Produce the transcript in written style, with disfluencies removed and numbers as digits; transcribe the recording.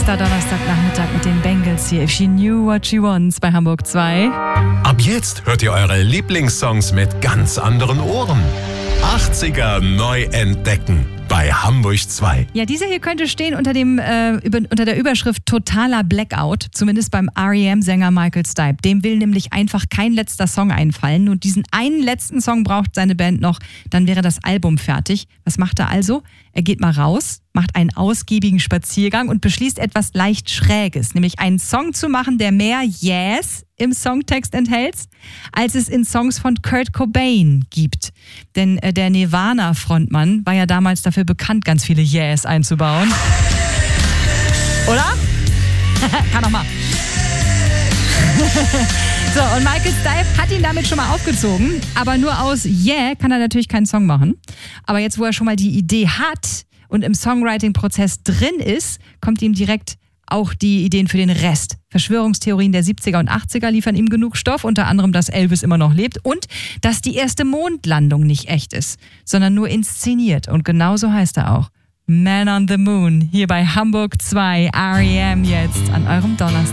Bester Donnerstagnachmittag mit den Bengals hier. If She Knew What She Wants bei Hamburg 2. Ab jetzt hört ihr eure Lieblingssongs mit ganz anderen Ohren. 80er neu entdecken bei Hamburg 2. Ja, dieser hier könnte stehen unter der Überschrift totaler Blackout, zumindest beim R.E.M.-Sänger Michael Stipe. Dem will nämlich einfach kein letzter Song einfallen. Nur diesen einen letzten Song braucht seine Band noch, dann wäre das Album fertig. Was macht er also? Er geht mal raus, macht einen ausgiebigen Spaziergang und beschließt etwas leicht Schräges, nämlich einen Song zu machen, der mehr Yes im Songtext enthält, als es in Songs von Kurt Cobain gibt. Denn der Nirvana-Frontmann war ja damals dafür bekannt, ganz viele Yes einzubauen. Oder? Kann doch mal. So, und Michael Stipe hat ihn damit schon mal aufgezogen, aber nur aus Yeah kann er natürlich keinen Song machen. Aber jetzt, wo er schon mal die Idee hat und im Songwriting-Prozess drin ist, kommt ihm direkt auch die Ideen für den Rest. Verschwörungstheorien der 70er und 80er liefern ihm genug Stoff, unter anderem, dass Elvis immer noch lebt und dass die erste Mondlandung nicht echt ist, sondern nur inszeniert. Und genauso heißt er auch. Man on the Moon, hier bei Hamburg 2, R.E.M. jetzt an eurem Donnerstag.